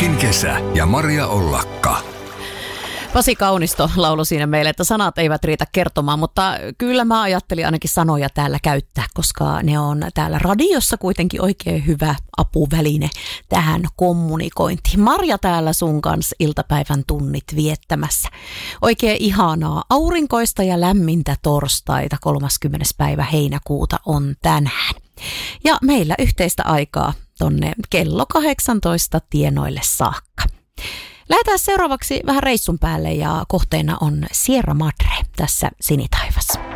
Jokin kesä ja Maria Ollakka. Pasi Kaunisto lauloi siinä meille, että sanat eivät riitä kertomaan, mutta kyllä mä ajattelin ainakin sanoja täällä käyttää, koska ne on täällä radiossa kuitenkin oikein hyvä apuväline tähän kommunikointiin. Marja täällä sun kanssa iltapäivän tunnit viettämässä. Oikein ihanaa aurinkoista ja lämmintä torstaita 30. päivä heinäkuuta on tänään. Ja meillä yhteistä aikaa tonne kello 18 tienoille saakka. Lähdetään seuraavaksi vähän reissun päälle ja kohteena on Sierra Madre tässä Sinitaivas.